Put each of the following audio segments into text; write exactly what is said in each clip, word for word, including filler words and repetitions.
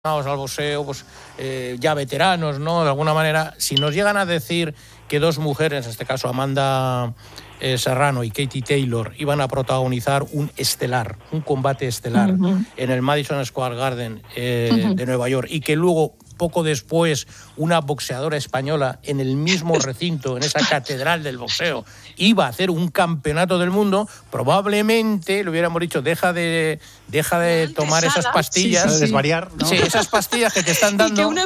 al boxeo, pues eh, ya veteranos, ¿no? De alguna manera, si nos llegan a decir que dos mujeres, en este caso Amanda eh, Serrano y Katie Taylor, iban a protagonizar un estelar, un combate estelar uh-huh. en el Madison Square Garden eh, uh-huh. de Nueva York, y que luego, poco después, una boxeadora española en el mismo recinto, en esa catedral del boxeo, iba a hacer un campeonato del mundo, probablemente le hubiéramos dicho, deja de deja de tomar esas pastillas, sí, sí, sí. desvariar, ¿no? Sí, esas pastillas que te están dando. Una...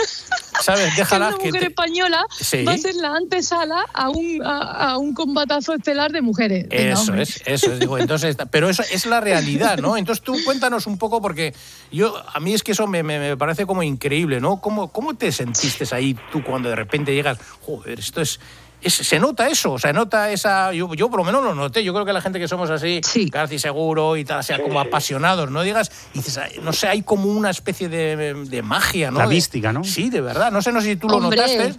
¿Sabes? Déjalas que una mujer que te... española sí. va a ser la antesala a un, a, a un combatazo estelar de mujeres. Venga, eso hombre. es, eso es. Digo, entonces, pero eso es la realidad, ¿no? Entonces tú cuéntanos un poco, porque yo a mí es que eso me, me, me parece como increíble, ¿no? ¿Cómo, ¿Cómo te sentiste ahí tú cuando de repente llegas? Joder, esto es... Es, se nota eso, se nota esa... Yo, yo por lo menos lo noté, yo creo que la gente que somos así, sí. Garci seguro y tal, sea sí, como sí. apasionados, ¿no? Digas, y dices, no sé, hay como una especie de, de magia, ¿no? La mística, ¿no? Sí, de verdad, no sé, no sé si tú lo Hombre. notaste.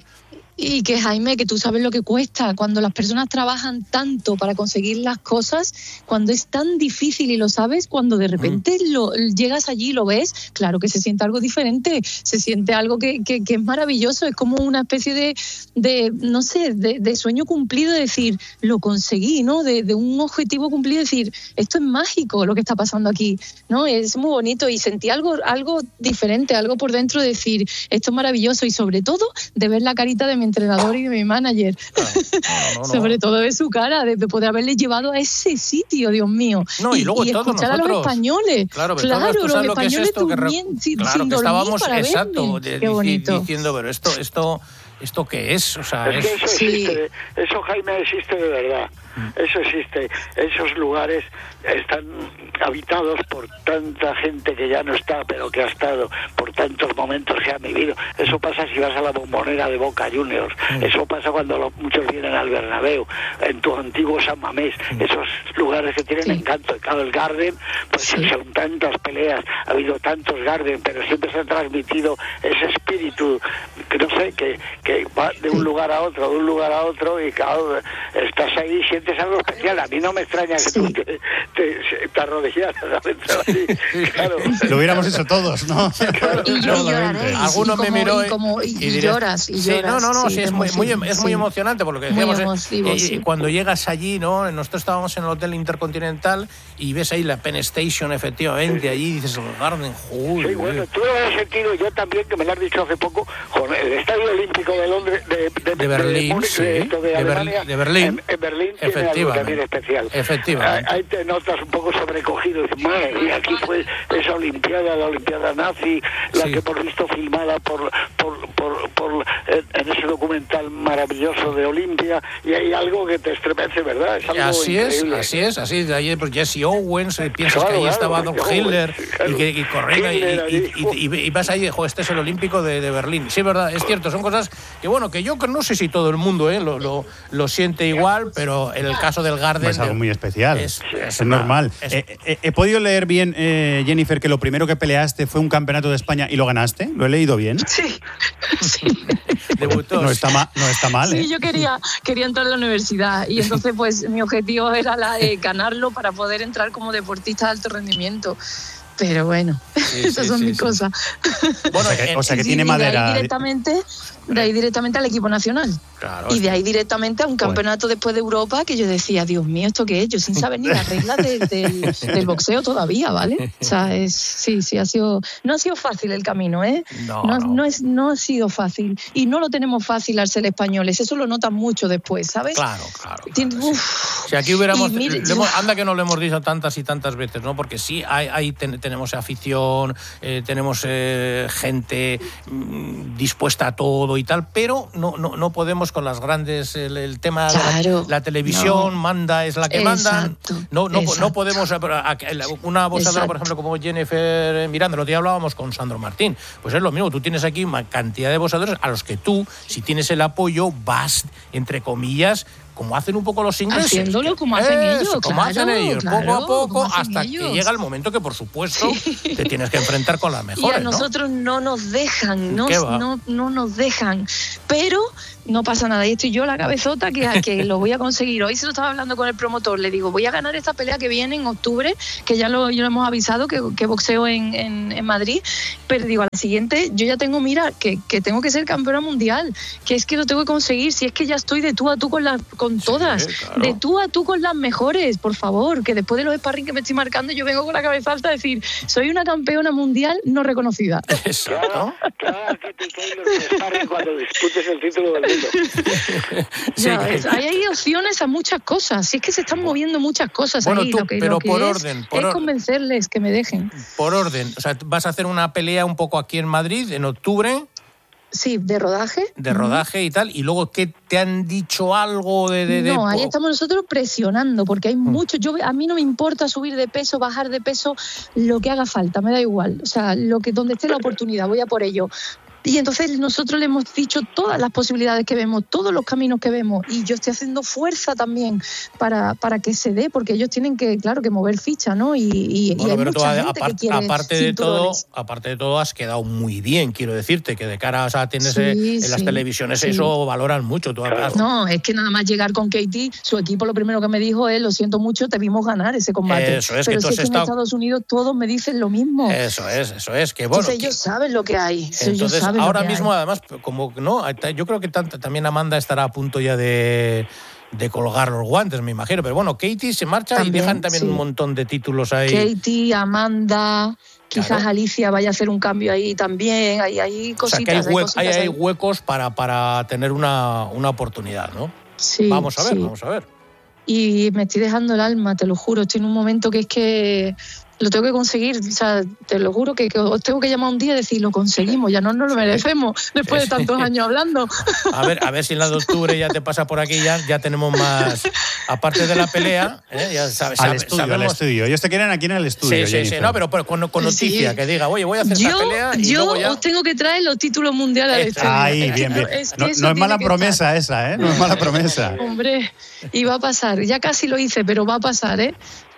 Y que, Jaime, que tú sabes lo que cuesta cuando las personas trabajan tanto para conseguir las cosas, cuando es tan difícil y lo sabes, cuando de repente mm. lo, llegas allí y lo ves, claro que se siente algo diferente, se siente algo que, que, que es maravilloso, es como una especie de, de no sé, de, de sueño cumplido, de decir, lo conseguí, ¿no? De, de un objetivo cumplido, decir, esto es mágico lo que está pasando aquí, ¿no? Es muy bonito y sentí algo, algo diferente, algo por dentro de decir, esto es maravilloso, y sobre todo de ver la carita de mi entrenador y de mi manager, no, no, no, no. sobre todo de su cara, de poder haberle llevado a ese sitio, Dios mío, no, y, y luego y todos escuchar nosotros, a los españoles, claro, claro, todos, los españoles durmien, sin, claro, sin que dormir estábamos, para exacto, verme. de, Qué bonito. diciendo, pero esto, esto, esto qué es, o sea, es, es... que eso sí. existe, eso Jaime existe de verdad, eso existe, esos lugares están habitados por tanta gente que ya no está, pero que ha estado, por tantos momentos que han vivido. Eso pasa si vas a la Bombonera de Boca Juniors, mm. eso pasa cuando los, muchos vienen al Bernabéu, en tu antiguo San Mamés, mm. esos lugares que tienen sí. encanto. Claro, el Garden, pues sí. son tantas peleas, ha habido tantos Garden, pero siempre se ha transmitido ese espíritu, que no sé, que, que va de un lugar a otro, de un lugar a otro, y claro, estás ahí y sientes algo especial. A mí no me extraña que sí. tú te, te, te arrodillaras a entrar así, claro. Lo hubiéramos hecho todos, ¿no? Claro. Y yo lloraré. Alguno me miró y, como, y, y, y lloras, y sí, lloras. No, no, no, sí, sí, es, muy, muy, es sí. muy emocionante, por lo que decíamos. Emotivo, eh, sí. Cuando llegas allí, ¿no? Nosotros estábamos en el Hotel Intercontinental y ves ahí la Penn Station, efectivamente, sí. allí dices el Garden, joder. Sí, bueno, tú lo has sentido, yo también, que me lo has dicho hace poco, con el Estadio Olímpico de Londres, de, de, de Berlín, de, Múnich, sí. de, de, de, Alemania, de Berlín, en, en Berlín tiene algo también especial. Efectivamente. Ahí te notas un poco sobrecogido, y madre mía, aquí fue esa Olimpiada, la Olimpiada nazi, la sí. que hemos visto filmada por, por, por, por en ese documental maravilloso de Olimpia, y hay algo que te estremece, ¿verdad? Es algo así increíble. es, así es, así de ahí pues Jesse Owens, piensas claro, que ahí claro, estaba Don claro, Hitler, claro. y que y corría y, y, y, y, y vas ahí, jo, este es el Olímpico de, de Berlín. Sí, verdad, es cierto, son cosas que bueno, que yo no sé si todo el mundo eh, lo, lo, lo siente igual, pero en el caso del Garden es algo muy especial, es, es, es normal. Es, eh, eh, he podido leer bien, eh, Jennifer, que lo primero que peleaste fue un campeonato de España y lo ganaste. ¿Lo he leído bien? Sí, sí. Debutó. No está mal, no está mal. Sí, ¿eh? yo quería, quería entrar a la universidad y entonces pues mi objetivo era la de ganarlo para poder entrar como deportista de alto rendimiento. Pero bueno, sí, esas sí, son sí, mis sí. cosas. Bueno, o sea que, o sea que sí, tiene madera. De ahí directamente, de ahí directamente al equipo nacional. Claro, y de ahí directamente a un campeonato bueno. después de Europa, que yo decía, Dios mío, ¿esto qué es? Yo sin saber ni las reglas de, de, del boxeo todavía, ¿vale? O sea, es, sí, sí, ha sido... No ha sido fácil el camino, ¿eh? No, no, no. no, es, no ha sido fácil. Y no lo tenemos fácil al ser españoles. Eso lo notan mucho después, ¿sabes? Claro, claro. claro Tien, sí. Si aquí hubiéramos... mire, le hemos, anda que no lo hemos dicho tantas y tantas veces, ¿no? Porque sí, hay, hay ten, tenemos afición, eh, tenemos eh, gente mmm, dispuesta a todo y tal, pero no, no, no podemos con las grandes... El, el tema claro, de la, la televisión no. manda, es la que manda. No, no, no podemos... Una boxeadora, por ejemplo, como Jennifer Miranda, lo que hablábamos con Sandro Martín, pues es lo mismo, tú tienes aquí una cantidad de boxeadores a los que tú, si tienes el apoyo, vas, entre comillas, como hacen un poco los ingleses. Haciéndolo como hacen Eso, ellos, como claro, hacen ellos, claro, poco a poco, hacen hasta ellos. que llega el momento que, por supuesto, sí. te tienes que enfrentar con las mejores, y a nosotros no, no nos dejan, no, no, no nos dejan. Pero no pasa nada. Y estoy yo la cabezota que, que lo voy a conseguir. Hoy se lo estaba hablando con el promotor. Le digo, voy a ganar esta pelea que viene en octubre, que ya lo, ya lo hemos avisado, que, que boxeo en, en, en Madrid. Pero digo, a la siguiente, yo ya tengo, mira, que, que tengo que ser campeona mundial, que es que lo tengo que conseguir. Si es que ya estoy de tú a tú con, las, con sí, todas, claro. de tú a tú con las mejores, por favor. Que después de los sparring que me estoy marcando, yo vengo con la cabeza alta a decir, soy una campeona mundial no reconocida. Claro, claro, que te cae los sparring cuando disputes el título del mundo. Sí, ya, que... es, hay, hay opciones a muchas cosas. Si es que se están moviendo muchas cosas bueno, ahí. Tú, lo que, pero lo que por es, orden. Por es or... convencerles que me dejen. Por orden. O sea, vas a hacer una pelea un poco aquí en Madrid en octubre. Sí, de rodaje. De rodaje uh-huh. y tal. Y luego, ¿qué te han dicho algo de...? de, de no, de... ahí estamos nosotros presionando, porque hay uh-huh. mucho... Yo, a mí no me importa subir de peso, bajar de peso, lo que haga falta, me da igual. O sea, lo que donde esté la oportunidad, voy a por ello. Y entonces nosotros le hemos dicho todas las posibilidades que vemos, todos los caminos que vemos, y yo estoy haciendo fuerza también para, para que se dé, porque ellos tienen que, claro, que mover ficha, ¿no? Y, y, bueno, y hay pero mucha tú, gente apart, que quiere aparte de todo, cinturones. aparte de todo, has quedado muy bien, quiero decirte, que de cara, o sea, tienes Sí, en sí, las televisiones sí. eso valoran mucho. Tú Claro. No, es que nada más llegar con Katie, su equipo lo primero que me dijo es, lo siento mucho, te vimos ganar ese combate. Eso es, pero que tú si has es que estado... en Estados Unidos todos me dicen lo mismo. Eso es, eso es, que bueno. Entonces que... ellos saben lo que hay. Entonces, ellos saben ahora lo que mismo, hay. además, como no, yo creo que tanto, también Amanda estará a punto ya de, de colgar los guantes, me imagino. Pero bueno, Katie se marcha también, y dejan también sí. un montón de títulos ahí. Katie, Amanda, quizás claro. Alicia vaya a hacer un cambio ahí también. Hay, hay cositas. O sea, que hay, hue- hay, cositas hay, hay ahí. huecos para, para tener una, una oportunidad, ¿no? Sí. Vamos a ver, sí. vamos a ver. Y me estoy dejando el alma, te lo juro. Estoy en un momento que es que lo tengo que conseguir. O sea, te lo juro que, que os tengo que llamar un día y decir, lo conseguimos, ya no nos lo merecemos después de tantos años hablando. A ver, a ver si en la de octubre ya te pasa por aquí, ya, ya tenemos más, aparte de la pelea, ¿eh? Ya sabes, al sabe, estudio, sabemos... al estudio. Ellos te quieren aquí en el estudio. Sí, sí, sí, no, pero, pero con, con noticia, sí. que diga, oye, voy a hacer yo, esta pelea y yo luego ya... os tengo que traer los títulos mundiales al estudio. Ahí, bien, bien. Es no, no es mala promesa estar. esa, ¿eh? No es mala promesa. Hombre, y va a pasar. Ya casi lo hice, pero va a pasar, ¿eh?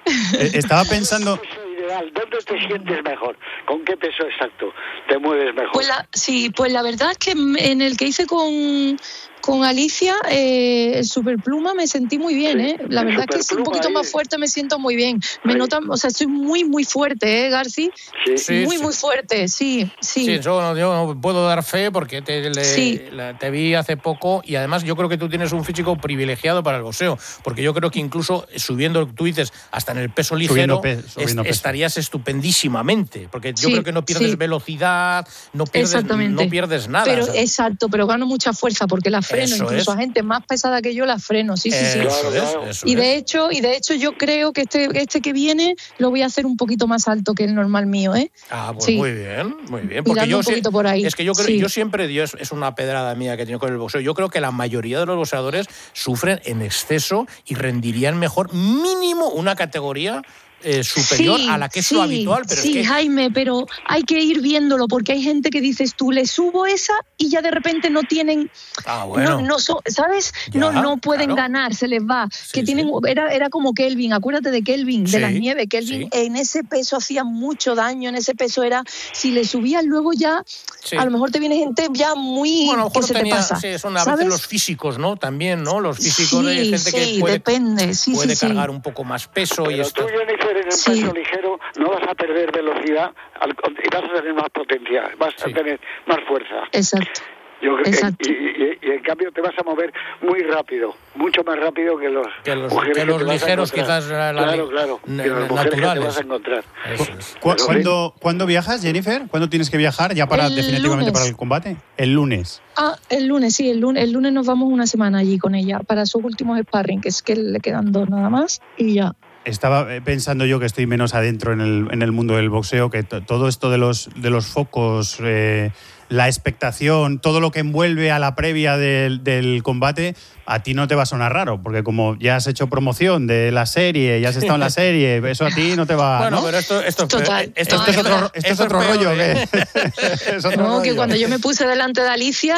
Estaba pensando... ¿Dónde te sientes mejor? ¿Con qué peso exacto te mueves mejor? Pues la, sí, pues la verdad es que en el que hice con, con Alicia, eh, el superpluma, me sentí muy bien, ¿eh? La el verdad es que es un poquito ahí. Más fuerte, me siento muy bien. Me ahí. notan, o sea, estoy muy, muy fuerte, ¿eh, Garci? Sí, sí muy, sí. muy fuerte, sí, sí. Sí, yo, yo no puedo dar fe porque te, le, sí. la, te vi hace poco y además yo creo que tú tienes un físico privilegiado para el boxeo, porque yo creo que incluso subiendo, tú dices, hasta en el peso ligero, pe- est- estarías estupendísimamente, porque yo sí, creo que no pierdes sí. velocidad, no pierdes, no pierdes nada. Pero, o sea. Exacto, pero gano mucha fuerza porque la freno, Eso incluso es. a gente más pesada que yo la freno, sí, sí, sí. Eso Claro, es, claro. eso Y es. de hecho, y de hecho yo creo que este, este que viene lo voy a hacer un poquito más alto que el normal mío, ¿eh? Ah, pues sí. muy bien, muy bien. Porque Tirando yo un poquito sé, por ahí. es que yo creo, sí. yo siempre, Dios, es una pedrada mía que he tenido con el boxeo. Yo creo que la mayoría de los boxeadores sufren en exceso y rendirían mejor mínimo una categoría Eh, superior sí, a la que es sí, lo habitual. Pero sí, es que... Jaime, pero hay que ir viéndolo porque hay gente que dices tú, le subo esa y ya de repente no tienen, ah, bueno. no, no so, ¿sabes? Ya, no, no pueden claro. ganar, se les va. Sí, que tienen, sí. era, era como Kelvin, acuérdate de Kelvin, Sí, de las nieves. Kelvin sí. en ese peso hacía mucho daño, en ese peso era, si le subías luego ya, Sí. a lo mejor te viene gente ya muy Bueno, a lo que mejor se tenía, te pasa. sí, son a ¿sabes? veces los físicos, ¿no? También, ¿no? Los físicos sí, de gente sí, que puede, depende, sí, puede sí, cargar sí. un poco más peso. Pero y esto. tú, Jennifer, en el Sí. peso ligero no vas a perder velocidad al- y vas a tener más potencia, vas Sí. a tener más fuerza. Exacto. Yo creo Exacto. que, y, y- y en cambio te vas a mover muy rápido, mucho más rápido que los, Que los- mujeres que los te vas a ligeros encontrar. quizás la- la- claro, claro, na- que las mujeres que te naturales. vas a encontrar. Eso es. ¿Cu- Pero ¿Cuándo, ¿Cuándo viajas, Jennifer? ¿Cuándo tienes que viajar ya para El definitivamente lunes. para el combate? El lunes. Ah, el lunes, sí, el lunes, el lunes nos vamos una semana allí con ella para sus últimos sparring, que es que le quedan dos nada más y ya. Estaba pensando yo que estoy menos adentro en el, en el mundo del boxeo, que t- todo esto de los, de los focos, eh, la expectación, todo lo que envuelve a la previa del, del combate, a ti no te va a sonar raro, porque como ya has hecho promoción de la serie, ya has estado en la serie, eso a ti no te va... Bueno, ¿no? pero esto, esto, Total. esto, Esto es otro, esto es otro rollo, ¿qué? Es otro No, rollo. que cuando yo me puse delante de Alicia,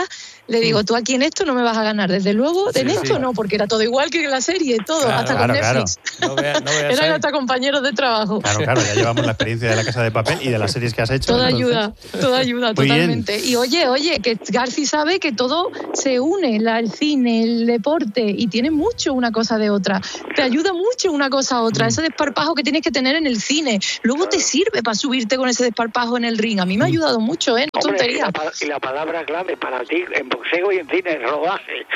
Le digo, tú aquí en esto no me vas a ganar, desde luego, Sí, en sí. esto no, porque era todo igual que en la serie, todo, Claro, hasta claro, con claro. Netflix. No vea- no veas Eran ahí. hasta compañeros de trabajo. Claro, claro, ya llevamos la experiencia de La Casa de Papel y de las series que has hecho. Toda entonces. ayuda, toda ayuda, Muy bien. totalmente. Y oye, oye, que Garci sabe que todo se une, la, el cine, el deporte, y tiene mucho una cosa de otra. Te ayuda mucho una cosa a otra, ese desparpajo que tienes que tener en el cine. Luego te sirve para subirte con ese desparpajo en el ring. A mí me ha ayudado mucho, ¿eh? No Hombre, y tontería. la, pa- y la palabra clave para ti en boxeo y en cine es rodaje.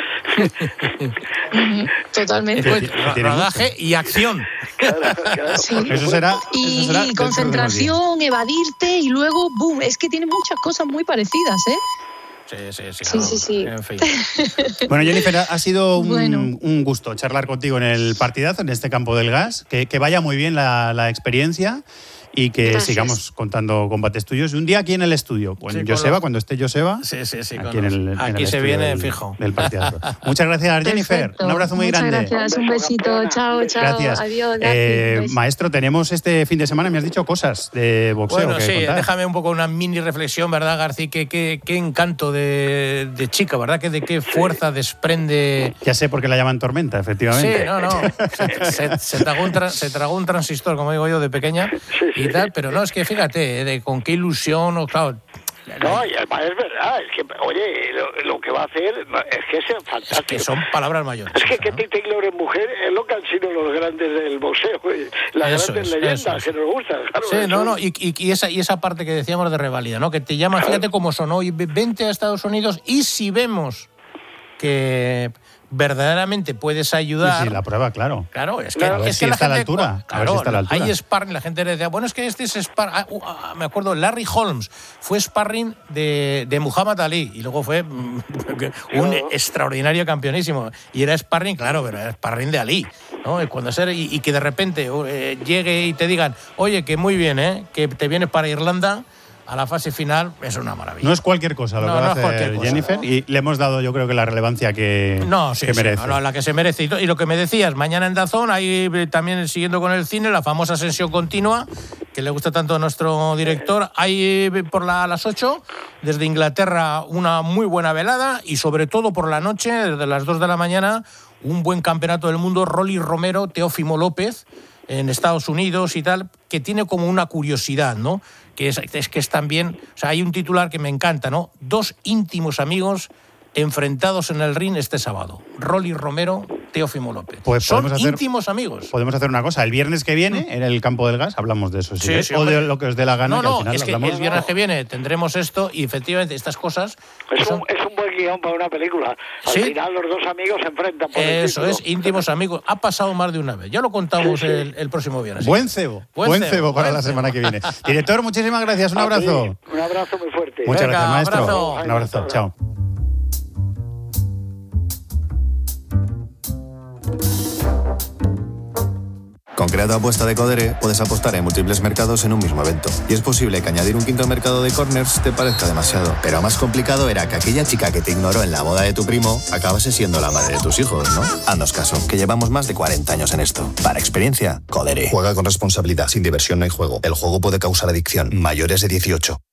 Ujú, totalmente. Que Pues, ti- que tiene rodaje y acción. Claro, claro. Sí. Eso será. Y, eso será y dentro de unos días. concentración, evadirte y luego, boom, es que tiene muchas cosas muy parecidas, ¿eh? Sí, sí, sí. Sí, claro. sí, sí. En fin. Bueno, Jennifer, ha sido un, Bueno. un gusto charlar contigo en el partidazo, en este campo del gas. Que, que vaya muy bien la, la experiencia y que Gracias. sigamos contando combates tuyos. Un día aquí en el estudio, con Sí, con Joseba, los- cuando esté Joseba. Sí, sí, sí. Aquí con en el, los- en el aquí se estudio viene del, fijo. del partidazo. Muchas gracias, Jennifer. Perfecto. Un abrazo muy Muchas grande. gracias, un besito. Chao, chao. Gracias. Adiós. Garci, Eh, un beso. maestro, tenemos este fin de semana, me has dicho cosas de boxeo Bueno, que sí, contar. déjame un poco una mini reflexión, ¿verdad, García? Qué, qué, qué encanto de, de chica, ¿verdad? Que de qué fuerza desprende. Ya sé por qué la llaman Tormenta, efectivamente. Sí, no, no. Se, se- se tragó un tra- se tragó un transistor, como digo yo, de pequeña y tal, pero no, es que fíjate, de con qué ilusión, o claro. No, y además es verdad, es que, oye, lo, lo que va a hacer no, es que es fantástico. Es que son palabras mayores. Es que ¿no? Katie Taylor es mujer, es lo que han sido los grandes del boxeo, las Eso grandes es, leyendas eso es. que nos gustan. Claro, Sí, eso no, es- no, y, y- y esa, y esa parte que decíamos de revalida, ¿no? Que te llaman, fíjate cómo sonó, y ve- vente a Estados Unidos y si vemos que verdaderamente puedes Sí, ayudar. sí, la prueba, claro. Claro, es que, Claro, a ver es si que la está a la gente- altura, a ver Claro, si está a la altura. hay sparring, la gente le decía, bueno, es que este es sparring. Ah, uh, ah, me acuerdo, Larry Holmes fue sparring de, de Muhammad Ali y luego fue mm, un extraordinario campeonísimo. Y era sparring, claro, pero era sparring de Ali, ¿no? Y, cuando ser, y, y que de repente eh, llegue y te digan, oye, que muy bien, ¿eh? Que te vienes para Irlanda a la fase final, es una maravilla. No es cualquier cosa lo No, que va no a es hacer cualquier cosa, Jennifer ¿no? y le hemos dado yo creo que la relevancia que, No, sí, que sí, merece. no, la que se merece. Y to- Y lo que me decías, mañana en Dazón, ahí eh, también siguiendo con el cine, la famosa Ascensión Continua, que le gusta tanto a nuestro director. Hay eh, por la- a las ocho, desde Inglaterra, una muy buena velada y sobre todo por la noche, desde las dos de la mañana, un buen campeonato del mundo, Rolly Romero, Teófimo López, en Estados Unidos y tal, que tiene como una curiosidad, ¿no? Que es, es que es también, o sea, hay un titular que me encanta, ¿no? Dos íntimos amigos enfrentados en el ring este sábado. Rolly Romero, Teófimo López. Pues Son podemos hacer- íntimos amigos. Podemos hacer una cosa, el viernes que viene en el campo del gas hablamos de eso, si Sí, queréis, sí, o de hombre. lo que os dé la gana, No, que al no, final es que hablamos. el viernes que viene tendremos esto y efectivamente estas cosas Es son- un, es un buen guión para una película. Al Sí. final los dos amigos se enfrentan por el Eso título. es, íntimos amigos. Ha pasado más de una vez. Ya lo contamos Sí, sí. El, el próximo viernes. Buen cebo, Buen buen, cebo, cebo, para buen la cebo. semana que viene. Director, muchísimas gracias, un A ti, abrazo. Un abrazo muy fuerte. Muchas Venga, gracias, maestro. abrazo. Un abrazo, chao. Con Creato Apuesta de Codere puedes apostar en múltiples mercados en un mismo evento. Y es posible que añadir un quinto mercado de corners te parezca demasiado. Pero más complicado era que aquella chica que te ignoró en la boda de tu primo acabase siendo la madre de tus hijos, ¿no? Haznos caso, que llevamos más de cuarenta años en esto. Para experiencia, Codere. Juega con responsabilidad. Sin diversión no hay juego. El juego puede causar adicción. Mayores de dieciocho.